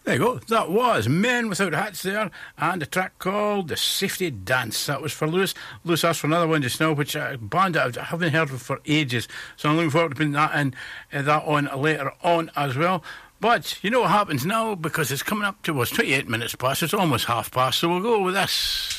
There you go. That was Men Without Hats there, and a track called The Safety Dance. That was for Lewis. Lewis asked for another one just now, which a band that I haven't heard of for ages. So I'm looking forward to putting that in, that on later on as well. But you know what happens now, because it's coming up to, well, it's 28 minutes past, it's almost half past, so we'll go with this.